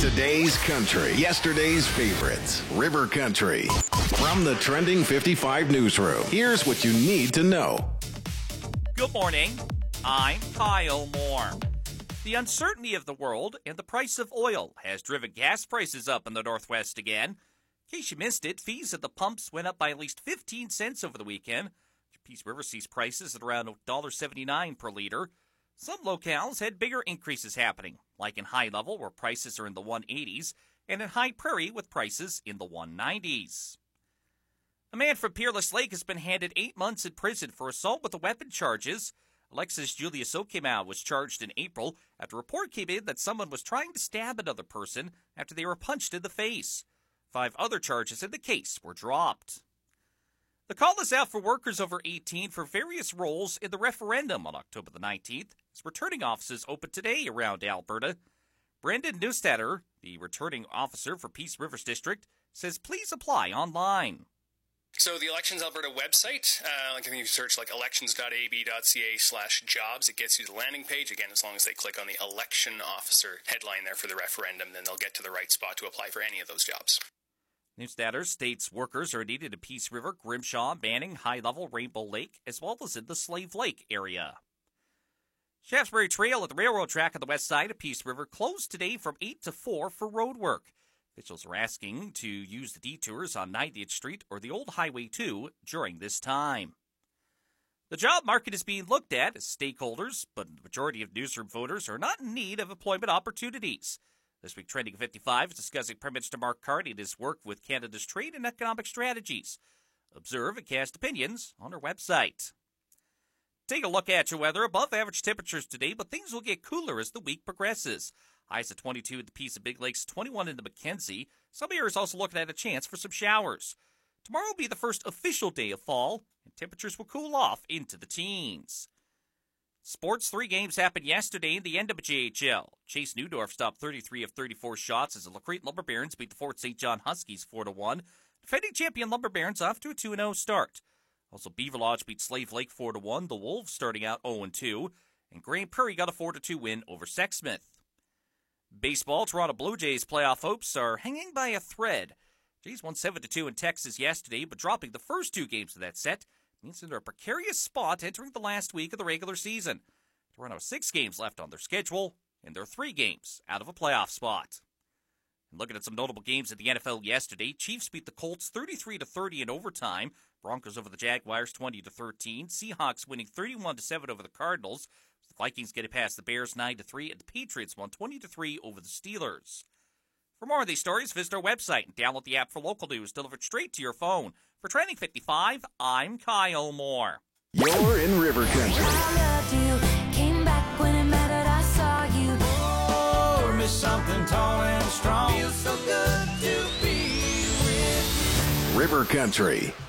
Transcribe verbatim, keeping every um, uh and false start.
Today's country, yesterday's favorites, River Country. From the Trending fifty-five newsroom, here's what you need to know. Good morning. I'm Kyle Moore. The uncertainty of the world and the price of oil has driven gas prices up in the Northwest again. In case you missed it, fees at the pumps went up by at least fifteen cents over the weekend. Peace River sees prices at around one dollar seventy-nine per liter. Some locales had bigger increases happening, like in High Level, where prices are in the one eighties, and in High Prairie, with prices in the one nineties. A man from Peerless Lake has been handed eight months in prison for assault with a weapon charges. Alexis Julius Okemau was charged in April after a report came in that someone was trying to stab another person after they were punched in the face. Five other charges in the case were dropped. The call is out for workers over eighteen for various roles in the referendum on October the nineteenth, as returning offices open today around Alberta. Brendan Neustatter, the returning officer for Peace Rivers District, says please apply online. So the Elections Alberta website, uh, like if you search like elections.ab.ca slash jobs, it gets you to the landing page. Again, as long as they click on the election officer headline there for the referendum, then they'll get to the right spot to apply for any of those jobs. Neustatter states workers are needed in Peace River, Grimshaw, Banning, High Level, Rainbow Lake, as well as in the Slave Lake area. Shaftesbury Trail at the railroad track on the west side of Peace River closed today from eight to four for road work. Officials are asking to use the detours on ninetieth Street or the old Highway two during this time. The job market is being looked at as stakeholders, but the majority of newsroom voters are not in need of employment opportunities. This week, Trending fifty-five is discussing Prime Minister Mark Carney and his work with Canada's trade and economic strategies. Observe and cast opinions on our website. Take a look at your weather. Above average temperatures today, but things will get cooler as the week progresses. Highs at twenty-two at the Peace of Big Lakes, twenty-one in the Mackenzie. Some areas also looking at a chance for some showers. Tomorrow will be the first official day of fall, and temperatures will cool off into the teens. Sports, three games happened yesterday in the N W J H L. Chase Newdorf stopped thirty-three of thirty-four shots as the LaCrete Lumber Barons beat the Fort Saint John Huskies four to one. Defending champion Lumber Barons off to a two and oh start. Also, Beaver Lodge beat Slave Lake four to one. The Wolves starting out oh and two. And Grand Prairie got a four to two win over Sexsmith. Baseball, Toronto Blue Jays playoff hopes are hanging by a thread. Jays won seven to two in Texas yesterday, but dropping the first two games of that set means they're in a precarious spot entering the last week of the regular season. Toronto has six games left on their schedule, and they're three games out of a playoff spot. And looking at some notable games in the N F L yesterday, Chiefs beat the Colts thirty-three to thirty in overtime. Broncos over the Jaguars twenty to thirteen. Seahawks winning thirty-one to seven over the Cardinals. The Vikings getting past the Bears nine to three, and the Patriots won twenty to three over the Steelers. For more of these stories, visit our website and download the app for local news delivered straight to your phone. For Trending fifty-five, I'm Kyle Moore. You're in River Country. I loved you, came back when it mattered, I saw you. Oh, miss something tall and strong. Feels so good to be with you. River Country.